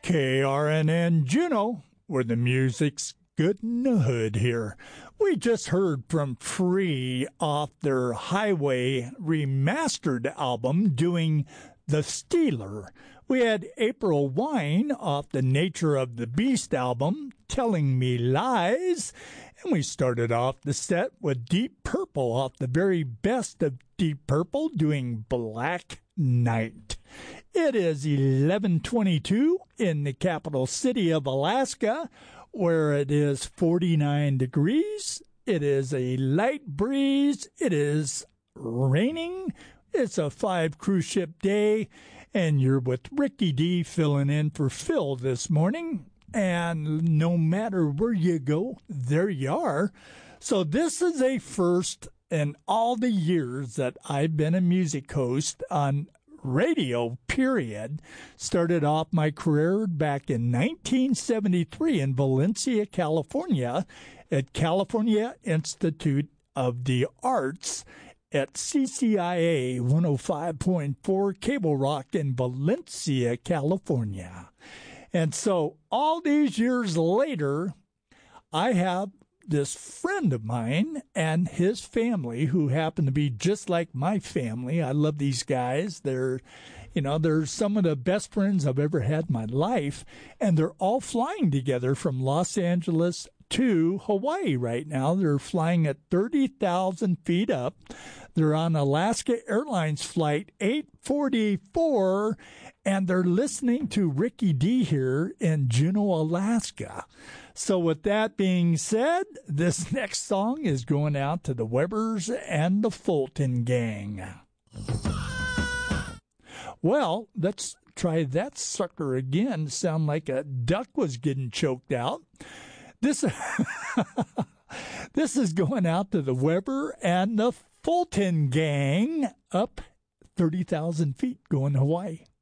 KRNN Juneau, where the music's good in the hood here. We just heard from Free off their Highway remastered album doing The Stealer. We had April Wine off the Nature of the Beast album, Telling Me Lies. And we started off the set with Deep Purple off the very best of Deep Purple doing Black Knight. It is 11:22 in the capital city of Alaska, where it is 49 degrees. It is a light breeze. It is raining. It's a 5 cruise ship day, and you're with Ricky D filling in for Phil this morning. And no matter where you go, there you are. So this is a first in all the years that I've been a music host on radio, period. Started off my career back in 1973 in Valencia, California, at California Institute of the Arts at CCIA 105.4 Cable Rock in Valencia, California. And so all these years later, I have this friend of mine and his family who happen to be just like my family. I love these guys. They're some of the best friends I've ever had in my life. And they're all flying together from Los Angeles to Hawaii right now. They're flying at 30,000 feet up. They're on Alaska Airlines Flight 844, and they're listening to Ricky D here in Juneau, Alaska. So with that being said, this next song is going out to the Webbers and the Fulton Gang. Well, let's try that sucker again. Sound like a duck was getting choked out. This is going out to the Weber and the Fulton Gang up 30,000 feet going to Hawaii.